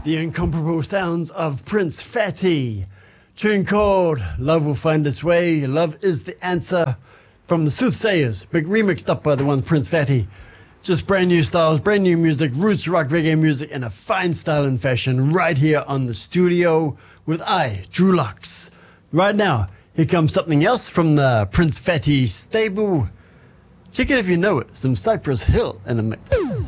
The incomparable sounds of Prince Fatty. Tune called Love Will Find Its Way, Love Is the Answer, from the Soothsayers, but remixed up by the one Prince Fatty. Just brand new styles, brand new music, roots rock reggae music in a fine style and fashion right here on the studio with I, Drew Lux. Right now, here comes something else from the Prince Fatty stable. Check it if you know it, some Cypress Hill in the mix.